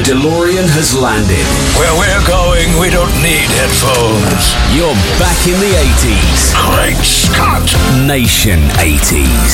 DeLorean has landed. Where we're going, we don't need headphones. You're back in the 80s. Great Scott! Nation 80s.